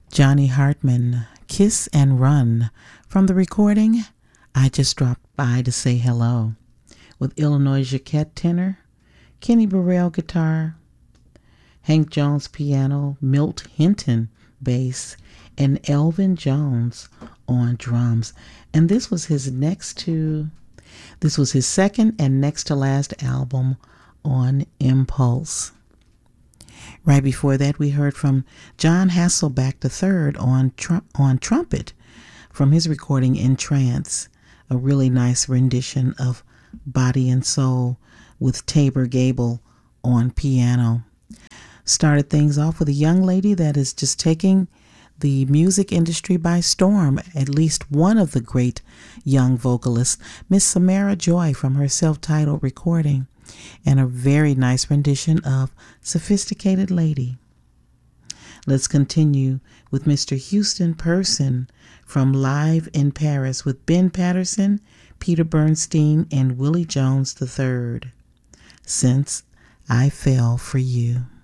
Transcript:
Johnny Hartman, Kiss and Run, from the recording I Just Dropped By to Say Hello, with Illinois Jacquet tenor, Kenny Burrell guitar, Hank Jones piano, Milt Hinton bass, and Elvin Jones on drums. And this was his second and next to last album on Impulse. Right before that, we heard from John Hasselback III on trumpet from his recording In Trance, a really nice rendition of Body and Soul with Tabor Gable on piano. Started things off with a young lady that is just taking the music industry by storm, at least one of the great young vocalists, Miss Samara Joy, from her self-titled recording, and a very nice rendition of Sophisticated Lady. Let's continue with Mr. Houston Person from Live in Paris with Ben Patterson, Peter Bernstein, and Willie Jones III. Since I Fell for You.